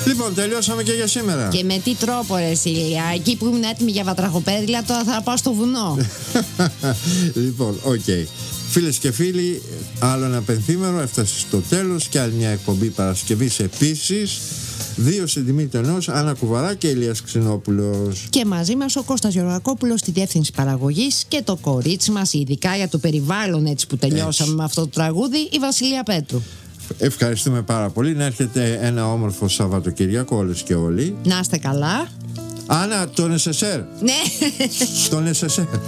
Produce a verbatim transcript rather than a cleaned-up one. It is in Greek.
Λοιπόν, τελειώσαμε και για σήμερα. Και με τι τρόπο, ρε Σίλια? Εκεί που ήμουν έτοιμη για βατραχοπέδιλα, τώρα θα πάω στο βουνό. Λοιπόν, οκ. Okay. Φίλες και φίλοι, άλλο ένα πενθήμερο έφτασε στο τέλος και άλλη μια εκπομπή Παρασκευής επίσης. Δύο στην τιμή του ενός, Άννα Κουβαρά και Ηλίας Ξινόπουλος. Και μαζί μας ο Κώστας Γεωργακόπουλος στη διεύθυνση παραγωγής και το κορίτσι μας, ειδικά για το περιβάλλον, έτσι που τελειώσαμε έτσι με αυτό το τραγούδι, η Βασιλεία Πέτρου. Ευχαριστούμε πάρα πολύ. Να έρχεται ένα όμορφο Σαββατοκυριακό όλες και όλοι. Να είστε καλά. Άννα, τον ες ες αρ. Ναι. Τον ες ες αρ.